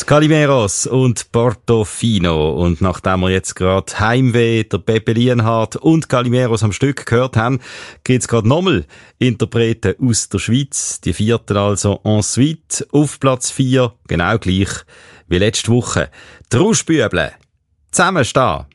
Die Calimeros und Portofino. Und nachdem wir jetzt gerade Heimweh, der Pepe Lienhardt und Calimeros am Stück gehört haben, geht's gerade nochmal Interpreten aus der Schweiz. Die vierten also ensuite auf Platz 4, genau gleich wie letzte Woche. Die Rauschbüble. Zusammenstehen.